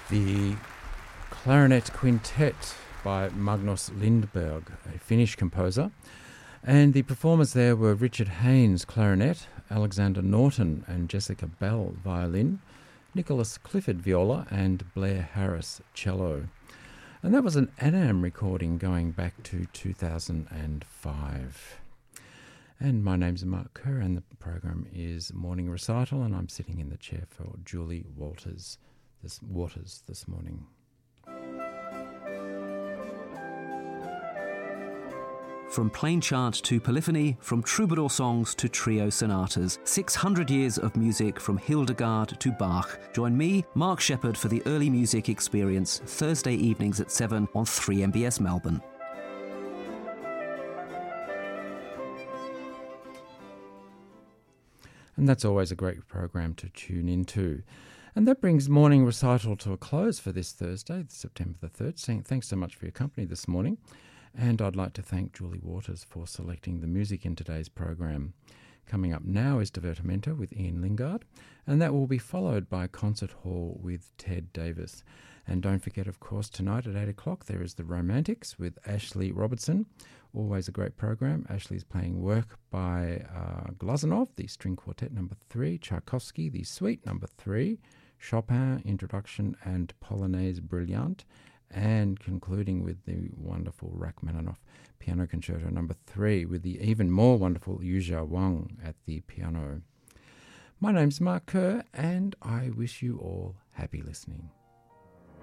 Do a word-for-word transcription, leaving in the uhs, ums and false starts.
The Clarinet Quintet by Magnus Lindberg, a Finnish composer. And the performers there were Richard Haynes, clarinet, Alexander Norton and Jessica Bell, violin, Nicholas Clifford, viola, and Blair Harris, cello. And that was an Anam recording going back to two thousand five. And my name's Mark Kerr, and the program is Morning Recital, and I'm sitting in the chair for Julie Walters this, Waters this morning. From plain chant to polyphony, from troubadour songs to trio sonatas, six hundred years of music from Hildegard to Bach. Join me, Mark Shepherd, for the Early Music Experience, Thursday evenings at seven on three M B S Melbourne. And that's always a great program to tune into. And that brings Morning Recital to a close for this Thursday, September the third. Thanks so much for your company this morning. And I'd like to thank Julie Waters for selecting the music in today's program. Coming up now is Divertimento with Ian Lingard, and that will be followed by Concert Hall with Ted Davis. And don't forget, of course, tonight at eight o'clock there is The Romantics with Ashley Robertson. Always a great program. Ashley's playing work by uh, Glazunov, the String Quartet number three, Tchaikovsky, the Suite number three, Chopin, Introduction and Polonaise Brillante, and concluding with the wonderful Rachmaninoff Piano Concerto number three with the even more wonderful Yuzha Wang at the piano. My name's Mark Kerr, and I wish you all happy listening.